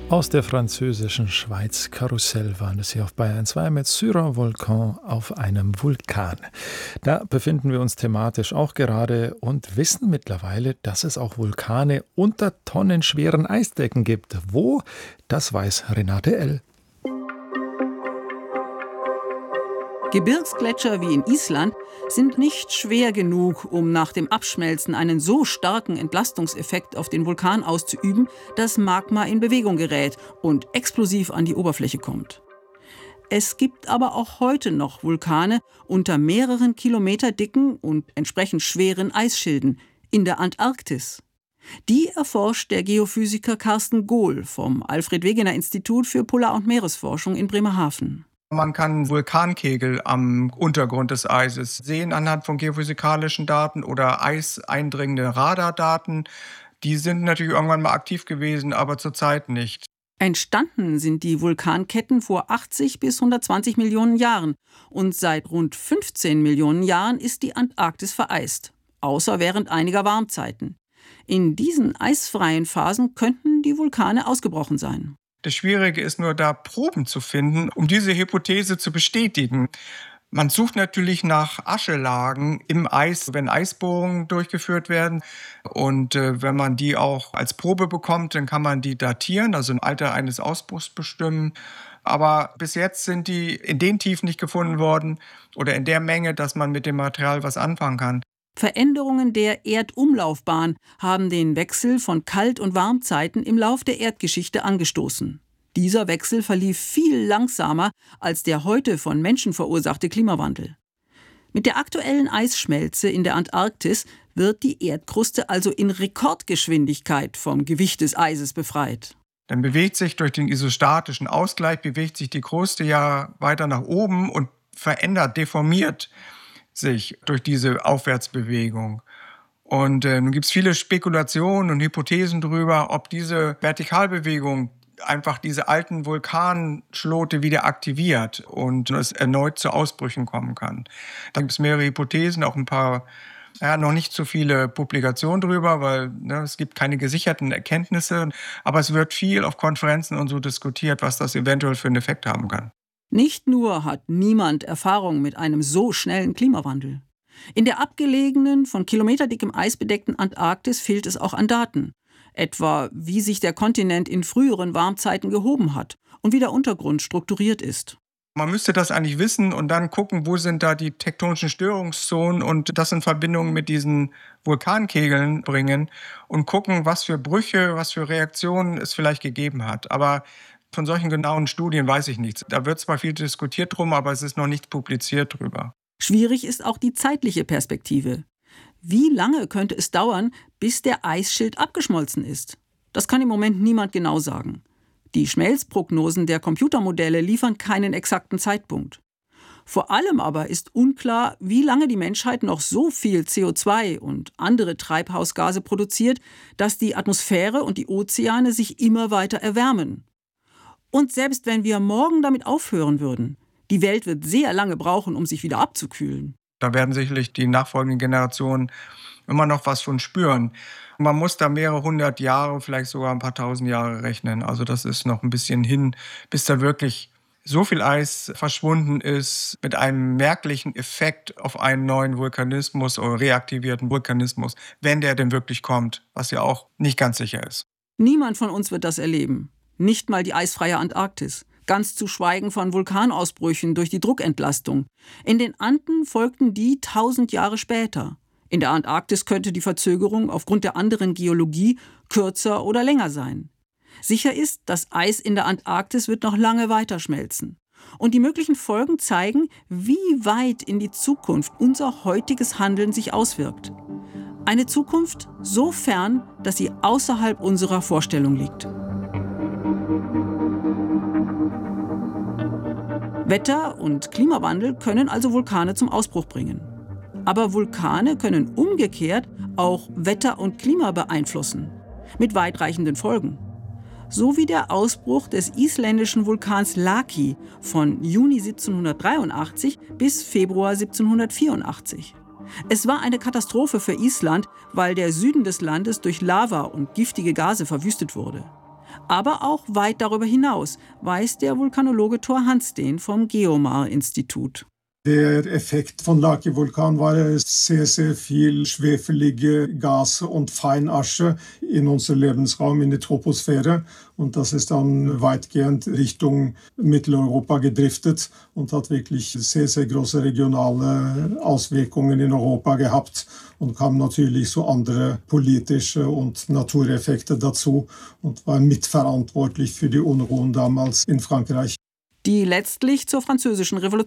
Aus der französischen Schweiz Karussell waren es hier auf Bayern 2 mit Sur un Volcan auf einem Vulkan. Da befinden wir uns thematisch auch gerade und wissen mittlerweile, dass es auch Vulkane unter tonnenschweren Eisdecken gibt. Wo? Das weiß Renate L. Gebirgsgletscher wie in Island sind nicht schwer genug, um nach dem Abschmelzen einen so starken Entlastungseffekt auf den Vulkan auszuüben, dass Magma in Bewegung gerät und explosiv an die Oberfläche kommt. Es gibt aber auch heute noch Vulkane unter mehreren Kilometer dicken und entsprechend schweren Eisschilden in der Antarktis. Die erforscht der Geophysiker Carsten Gohl vom Alfred-Wegener-Institut für Polar- und Meeresforschung in Bremerhaven. Man kann Vulkankegel am Untergrund des Eises sehen anhand von geophysikalischen Daten oder eiseindringende Radardaten. Die sind natürlich irgendwann mal aktiv gewesen, aber zurzeit nicht. Entstanden sind die Vulkanketten vor 80 bis 120 Millionen Jahren und seit rund 15 Millionen Jahren ist die Antarktis vereist, außer während einiger Warmzeiten. In diesen eisfreien Phasen könnten die Vulkane ausgebrochen sein. Das Schwierige ist nur, da Proben zu finden, um diese Hypothese zu bestätigen. Man sucht natürlich nach Aschelagen im Eis, wenn Eisbohrungen durchgeführt werden. Und wenn man die auch als Probe bekommt, dann kann man die datieren, also im Alter eines Ausbruchs bestimmen. Aber bis jetzt sind die in den Tiefen nicht gefunden worden oder in der Menge, dass man mit dem Material was anfangen kann. Veränderungen der Erdumlaufbahn haben den Wechsel von Kalt- und Warmzeiten im Lauf der Erdgeschichte angestoßen. Dieser Wechsel verlief viel langsamer als der heute von Menschen verursachte Klimawandel. Mit der aktuellen Eisschmelze in der Antarktis wird die Erdkruste also in Rekordgeschwindigkeit vom Gewicht des Eises befreit. Dann bewegt sich durch den isostatischen Ausgleich, bewegt sich die Kruste ja weiter nach oben und verändert, deformiert sich durch diese Aufwärtsbewegung. Und nun gibt es viele Spekulationen und Hypothesen darüber, ob diese Vertikalbewegung einfach diese alten Vulkanschlote wieder aktiviert und es erneut zu Ausbrüchen kommen kann. Da gibt es mehrere Hypothesen, auch ein paar, noch nicht so viele Publikationen darüber, weil es gibt keine gesicherten Erkenntnisse. Aber es wird viel auf Konferenzen und so diskutiert, was das eventuell für einen Effekt haben kann. Nicht nur hat niemand Erfahrung mit einem so schnellen Klimawandel. In der abgelegenen, von kilometerdickem Eis bedeckten Antarktis fehlt es auch an Daten. Etwa, wie sich der Kontinent in früheren Warmzeiten gehoben hat und wie der Untergrund strukturiert ist. Man müsste das eigentlich wissen und dann gucken, wo sind da die tektonischen Störungszonen und das in Verbindung mit diesen Vulkankegeln bringen und gucken, was für Brüche, was für Reaktionen es vielleicht gegeben hat. Aber von solchen genauen Studien weiß ich nichts. Da wird zwar viel diskutiert drum, aber es ist noch nichts publiziert drüber. Schwierig ist auch die zeitliche Perspektive. Wie lange könnte es dauern, bis der Eisschild abgeschmolzen ist? Das kann im Moment niemand genau sagen. Die Schmelzprognosen der Computermodelle liefern keinen exakten Zeitpunkt. Vor allem aber ist unklar, wie lange die Menschheit noch so viel CO2 und andere Treibhausgase produziert, dass die Atmosphäre und die Ozeane sich immer weiter erwärmen. Und selbst wenn wir morgen damit aufhören würden, die Welt wird sehr lange brauchen, um sich wieder abzukühlen. Da werden sicherlich die nachfolgenden Generationen immer noch was von spüren. Man muss da mehrere hundert Jahre, vielleicht sogar ein paar tausend Jahre rechnen. Also das ist noch ein bisschen hin, bis da wirklich so viel Eis verschwunden ist, mit einem merklichen Effekt auf einen neuen Vulkanismus oder reaktivierten Vulkanismus, wenn der denn wirklich kommt, was ja auch nicht ganz sicher ist. Niemand von uns wird das erleben. Nicht mal die eisfreie Antarktis. Ganz zu schweigen von Vulkanausbrüchen durch die Druckentlastung. In den Anden folgten die 1000 Jahre später. In der Antarktis könnte die Verzögerung aufgrund der anderen Geologie kürzer oder länger sein. Sicher ist, das Eis in der Antarktis wird noch lange weiterschmelzen. Und die möglichen Folgen zeigen, wie weit in die Zukunft unser heutiges Handeln sich auswirkt. Eine Zukunft so fern, dass sie außerhalb unserer Vorstellung liegt. Wetter- und Klimawandel können also Vulkane zum Ausbruch bringen. Aber Vulkane können umgekehrt auch Wetter und Klima beeinflussen, mit weitreichenden Folgen. So wie der Ausbruch des isländischen Vulkans Laki von Juni 1783 bis Februar 1784. Es war eine Katastrophe für Island, weil der Süden des Landes durch Lava und giftige Gase verwüstet wurde. Aber auch weit darüber hinaus, weiß der Vulkanologe Thor Hansteen vom Geomar-Institut. Der Effekt von Laki-Vulkan war sehr, sehr viel schwefelige Gase und Feinasche in unser Lebensraum, in die Troposphäre. Und das ist dann weitgehend Richtung Mitteleuropa gedriftet und hat wirklich sehr, sehr große regionale Auswirkungen in Europa gehabt. Und kam natürlich so andere politische und Natureffekte dazu und war mitverantwortlich für die Unruhen damals in Frankreich. Die letztlich zur Französischen Revolution